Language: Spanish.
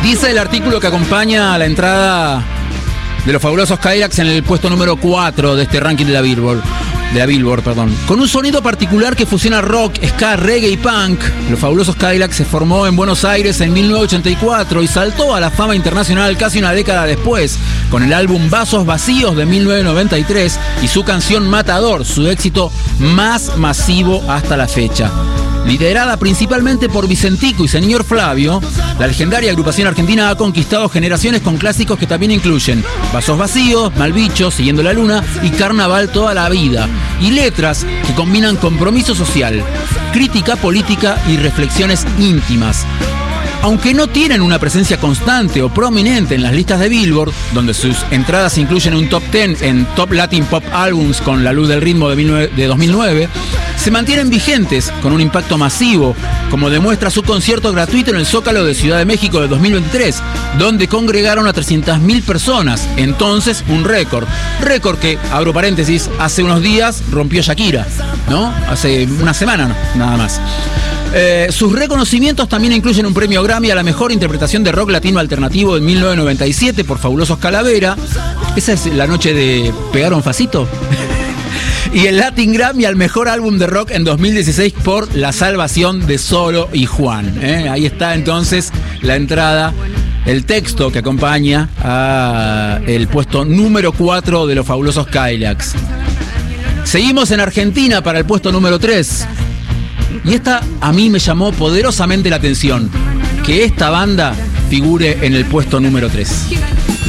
Dice el artículo que acompaña a la entrada de los fabulosos Cadillacs en el puesto número 4 de este ranking de la Billboard. Con un sonido particular que fusiona rock, ska, reggae y punk, los fabulosos Cadillacs se formó en Buenos Aires en 1984 y saltó a la fama internacional casi una década después, con el álbum Vasos Vacíos de 1993 y su canción Matador, su éxito más masivo hasta la fecha. Liderada principalmente por Vicentico y Señor Flavio, la legendaria agrupación argentina ha conquistado generaciones con clásicos que también incluyen Vasos Vacíos, Malbicho, Siguiendo la Luna y Carnaval toda la vida, y letras que combinan compromiso social, crítica política y reflexiones íntimas. Aunque no tienen una presencia constante o prominente en las listas de Billboard, donde sus entradas incluyen un top 10 en Top Latin Pop Albums con La Luz del Ritmo de 2009, se mantienen vigentes con un impacto masivo, como demuestra su concierto gratuito en el Zócalo de Ciudad de México de 2023, donde congregaron a 300.000 personas, entonces un récord que, abro paréntesis, hace unos días rompió Shakira, ¿no? Hace una semana nada más. Sus reconocimientos también incluyen un premio Grammy a la mejor interpretación de rock latino alternativo en 1997 por Fabulosos Calavera. Esa es la noche de Pegaron Facito. Y el Latin Grammy al mejor álbum de rock en 2016 por La Salvación de Solo y Juan. Ahí está entonces la entrada, el texto que acompaña a el puesto número 4 de los fabulosos Cadillacs. Seguimos en Argentina para el puesto número 3. Y esta a mí me llamó poderosamente la atención, que esta banda figure en el puesto número 3.